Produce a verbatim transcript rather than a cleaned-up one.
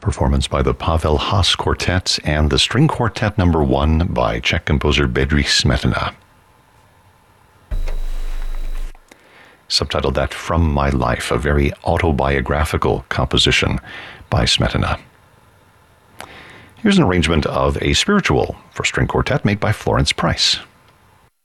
performance by the Pavel Haas Quartet and the String Quartet number one by Czech composer Bedřich Smetana. Subtitled that From My Life, a very autobiographical composition by Smetana. Here's an arrangement of a spiritual for string quartet made by Florence Price.